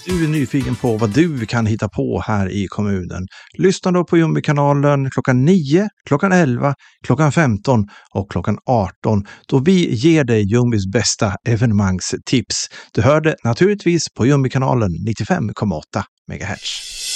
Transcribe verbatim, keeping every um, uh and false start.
du är nyfiken på vad du kan hitta på här i kommunen, lyssna då på Ljungbykanalen klockan nio, klockan elva, klockan femton och klockan arton då vi ger dig Ljungbys bästa evenemangstips. Du hör det naturligtvis på Ljungbykanalen nittiofem komma åtta megahertz.